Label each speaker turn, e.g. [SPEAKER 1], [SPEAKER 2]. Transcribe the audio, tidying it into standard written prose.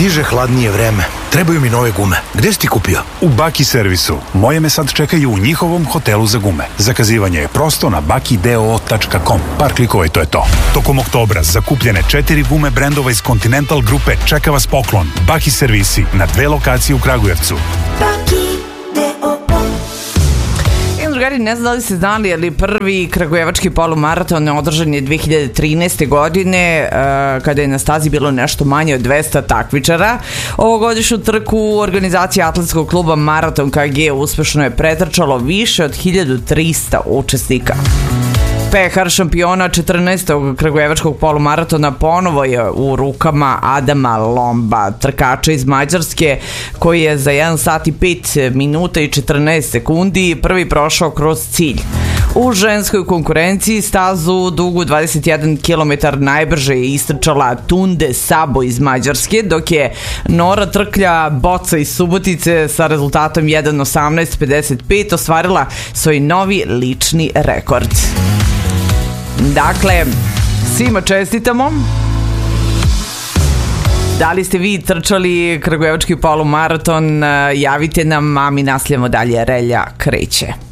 [SPEAKER 1] Stiže hladnije vreme. Trebaju mi nove gume. Gde si ti kupio?
[SPEAKER 2] U Baki servisu. Moje me sad čekaju u njihovom hotelu za gume. Zakazivanje je prosto na bakideo.com. Par klikova i to je to. Tokom oktobra zakupljene 4 gume brendova iz Continental grupe čeka vas poklon. Baki servisi na 2 lokacije u Kragujevcu.
[SPEAKER 3] Drugari, ne znam da li ste znali, ali prvi kragujevački polumaraton održan je 2013. godine, kada je na stazi bilo nešto manje od 200 takmičara. Ovogodišnju trku organizacija atletskog kluba Maraton KG uspešno je pretrčalo više od 1300 učesnika. Pehar šampiona 14. kragujevačkog polumaratona ponovo je u rukama Adama Lomba, trkača iz Mađarske, koji je za 1 sat i 5 minuta i 14 sekundi prvi prošao kroz cilj. U ženskoj konkurenciji stazu dugu 21 km najbrže je istrčala Tunde Sabo iz Mađarske, dok je Nora Trklja Boca iz Subotice sa rezultatom 1:18:55 ostvarila svoj novi lični rekord. Dakle, svima čestitamo. Da li ste vi trčali kragujevački polumaraton, javite nam, a mi nastavljamo dalje. Relja kreće.